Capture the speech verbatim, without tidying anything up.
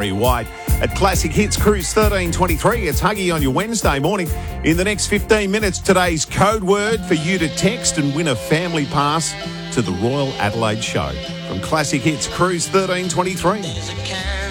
White at Classic Hits Cruise thirteen twenty-three. It's Huggy on your Wednesday morning. In the next fifteen minutes, today's code word for you to text and win a family pass to the Royal Adelaide Show. From Classic Hits Cruise thirteen twenty-three.